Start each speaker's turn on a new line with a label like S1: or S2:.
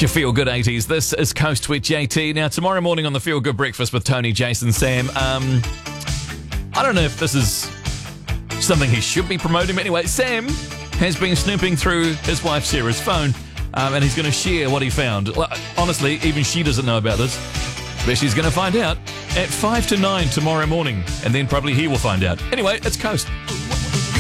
S1: It's your Feel Good 80s. This is Coast with JT. Now, tomorrow morning on the Feel Good Breakfast with Tony, Jason, Sam, I don't know if this is something he should be promoting, but anyway, Sam has been snooping through his wife Sarah's phone, and he's going to share what he found. Honestly, even she doesn't know about this, but she's going to find out at 5 to 9 tomorrow morning, and then probably he will find out. Anyway, it's Coast.